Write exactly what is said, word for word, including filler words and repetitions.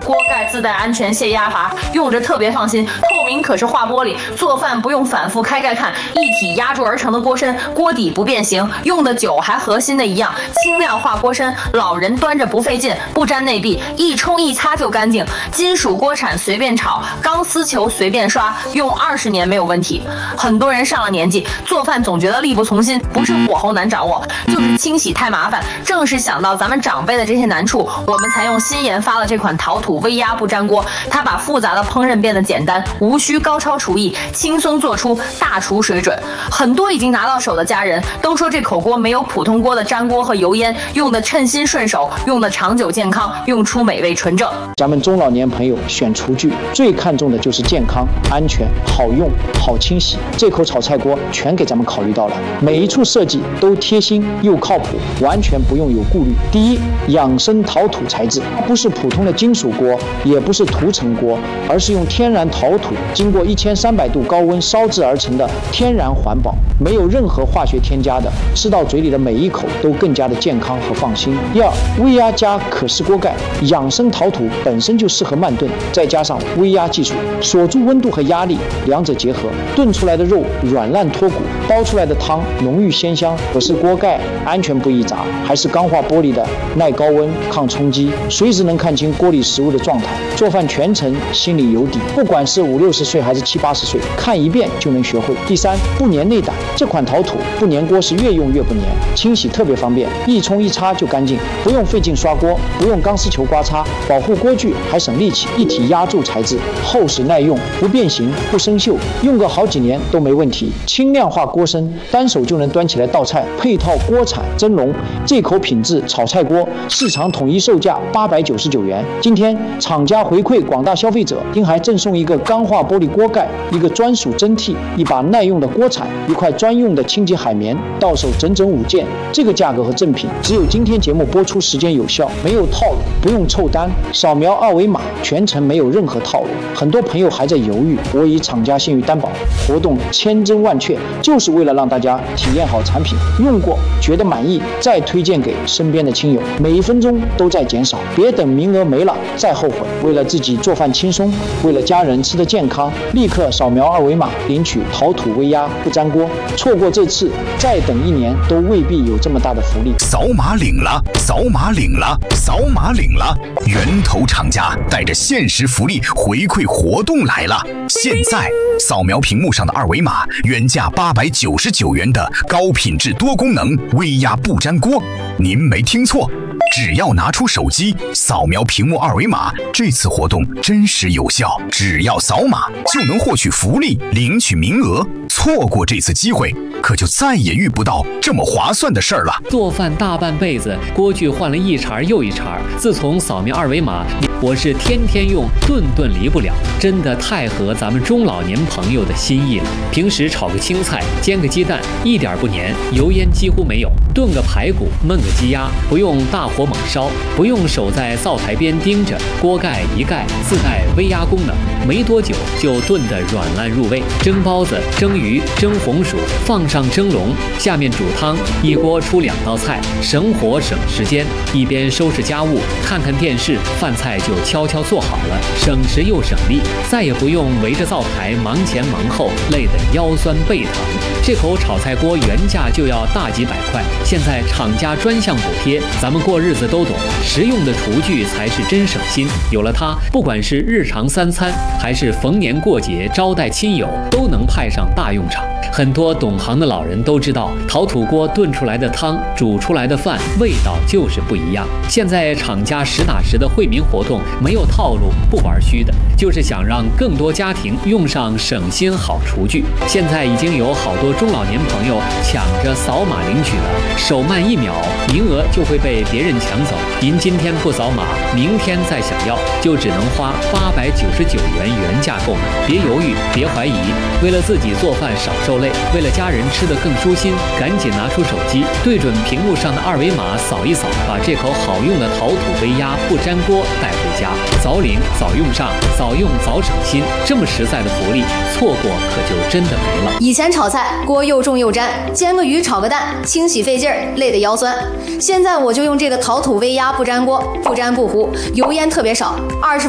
锅盖自带安全泄压阀，用着特别放心。透明可视化玻璃，做饭不用反复开盖看，一体压铸而成的锅身，锅底不变形，用的久还和新的一样。轻量化锅身，老人端着不费劲，不粘内壁，一冲一擦就干净。金属锅铲随便炒，钢丝球随便刷，用二十年没有问题。很多人上了年纪，做饭总觉得力不从心，不是火候难掌握，就是清洗太麻烦。正是想到咱们长辈的这些难处，我们才用新研发了这款陶土微压不粘锅。它把复杂的烹饪变得简单，无需高超厨艺，轻松做出大厨水准。很多已经拿到手的家人都说，这口锅没有普通锅的粘锅和油烟，用的称心顺手，用的长久健康，用出美味纯正。 咱们中老年朋友选厨具最看重的就是健康、安全、好用、好清洗。这口炒菜锅全给咱们考虑到了，每一处设计都贴心又靠谱，完全不用有顾虑。第一，养生陶土材质，不是普通的金属锅，也不是涂层锅，而是用天然陶土经过一千三百度高温烧制而成的天然环保，没有任何化学添加的，吃到嘴里的每一口都更加的健康和放心。第二，微压加可视锅盖，养生陶土本身就适合慢炖，再加上微压技术，锁住温度和压力，两者结合，炖出来的肉软烂脱骨，煲出来的汤浓郁鲜香。可视锅盖安全不易砸，还是钢化玻璃的，耐高温、抗冲击，随时能看清锅里食物的状态。做饭全程心里有底，不管是五六十岁还是七八十岁，看一遍就能学会。第三，不粘内胆，这款陶土不粘锅是越用越不粘，清洗特别方便，一冲一擦就干净，不用费劲刷锅，不用钢丝球刮擦，保护锅具还省力气。一体压铸材质，厚实耐用，不变形不生锈，用个好几年都没问题。轻量化锅身，单手就能端起来倒菜，配套锅铲蒸笼，这口品质炒菜锅市场统一售价八百九十九元。今天厂家回馈广大消费者，并还赠送一个钢化玻璃锅盖，一个专属蒸屉，一把耐用的锅铲，一块专用的清洁海绵，到手整整五件。这个价格和赠品只有今天节目播出时间有效，没有套路，不用凑单，扫描二维码，全程没有任何套路。很多朋友还在犹豫，我以厂家信誉担保，活动千真万确，就是为了让大家体验好产品，用过觉得满意，再推荐给身边的亲友。每一分钟都在减少，别等名额没了再后悔。为了自己做饭轻松，为了家人吃得健康，立刻扫描二维码领取陶土微压不粘锅。错过这次，再等一年都未必有这么大的福利。 扫码领了，扫码领了，扫码领了！源头厂家带着限时福利回馈活动来了！现在扫描屏幕上的二维码，原价八百九十九元的高品质多功能微压不粘锅，您没听错。只要拿出手机扫描屏幕二维码，这次活动真实有效，只要扫码就能获取福利，领取名额。错过这次机会，可就再也遇不到这么划算的事儿了。 做饭大半辈子，锅具换了一茬又一茬，自从扫描二维码，我是天天用，顿顿离不了，真的太合咱们中老年朋友的心意了。平时炒个青菜，煎个鸡蛋，一点不粘，油烟几乎没有；炖个排骨，焖个鸡鸭，不用大火猛烧，不用守在灶台边盯着，锅盖一盖，自带微压功能，没多久就炖得软烂入味。蒸包子、蒸鱼、蒸红薯，放上蒸笼，下面煮汤，一锅出两道菜，省火省时间。一边收拾家务，看看电视，饭菜就悄悄做好了，省时又省力，再也不用围着灶台忙前忙后，累得腰酸背疼。这口炒菜锅原价就要大几百块，现在厂家专项补贴，咱们过日子都懂，实用的厨具才是真省心。有了它，不管是日常三餐，还是逢年过节招待亲友，都能派上大用场。很多懂行的老人都知道，陶土锅炖出来的汤，煮出来的饭，味道就是不一样。现在厂家实打实的惠民活动，没有套路，不玩虚的，就是想让更多家庭用上省心好厨具。现在已经有好多中老年朋友抢着扫码领取了，手慢一秒，名额就会被别人抢走。您今天不扫码，明天再想要，就只能花八百九十九元原价购买。别犹豫，别怀疑，为了自己做饭少受累，为了家人吃得更舒心，赶紧拿出手机，对准屏幕上的二维码扫一扫，把这口好用的陶土微压不粘锅带回家。早领早用上，早用早省心，这么实在的福利，错过可就真的没了。 以前炒菜锅又重又粘，煎个鱼炒个蛋，清洗费劲儿，累得腰酸。现在我就用这个陶土微压不粘锅，不粘不糊，油烟特别少，二十